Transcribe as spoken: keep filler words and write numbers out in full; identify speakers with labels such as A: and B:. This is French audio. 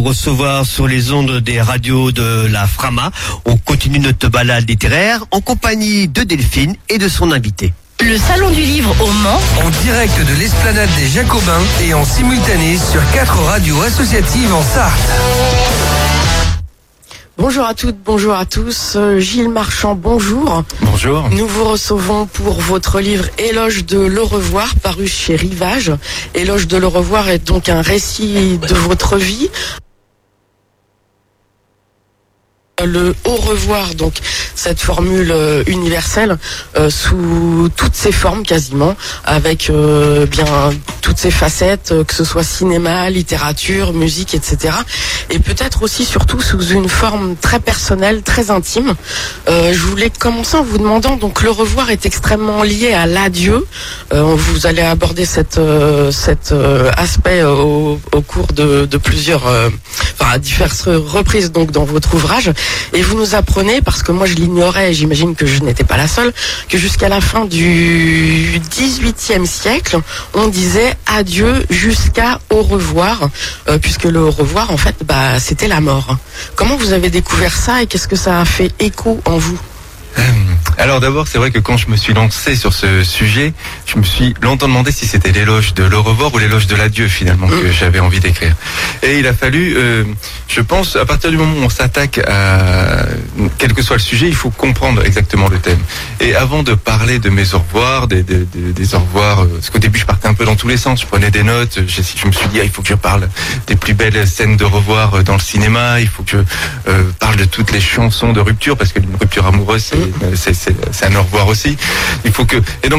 A: recevoir sur les ondes des radios de la Frama. On continue notre balade littéraire en compagnie de Delphine et de son invité.
B: Le Salon du Livre au Mans.
C: En direct de l'Esplanade des Jacobins et en simultané sur quatre radios associatives en Sarthe.
D: Bonjour à toutes, bonjour à tous. Gilles Marchand, bonjour.
E: Bonjour.
D: Nous vous recevons pour votre livre Éloge de l'au revoir, paru chez Rivage. Éloge de l'au revoir est donc un récit de votre vie. Le au revoir, donc cette formule euh, universelle euh, sous toutes ses formes quasiment, avec euh, bien toutes ses facettes, euh, que ce soit cinéma, littérature, musique, et cetera. Et peut-être aussi surtout sous une forme très personnelle, très intime. Euh, je voulais commencer en vous demandant, donc le revoir est extrêmement lié à l'adieu. Euh, vous allez aborder cette, euh, cet euh, aspect euh, au, au cours de, de plusieurs, euh, enfin à diverses reprises donc dans votre ouvrage. Et vous nous apprenez, parce que moi je l'ignorais, et j'imagine que je n'étais pas la seule, que jusqu'à la fin du dix-huitième siècle, on disait adieu jusqu'à au revoir, euh, puisque le au revoir, en fait, bah, c'était la mort. Comment vous avez découvert ça et qu'est-ce que ça a fait écho en vous ?
E: Alors d'abord, c'est vrai que quand je me suis lancé sur ce sujet, je me suis longtemps demandé si c'était l'éloge de l'au revoir ou l'éloge de l'adieu finalement que j'avais envie d'écrire. Et il a fallu, euh, je pense, à partir du moment où on s'attaque à quel que soit le sujet, il faut comprendre exactement le thème. Et avant de parler de mes au revoir, des, des, des, des au revoir, euh, parce qu'au début je partais un peu dans tous les sens, je prenais des notes, je, je me suis dit ah, il faut que je parle des plus belles scènes de revoir dans le cinéma, il faut que je euh, parle de toutes les chansons de rupture, parce qu'une rupture amoureuse c'est C'est, c'est, c'est un au revoir aussi. Il faut que et donc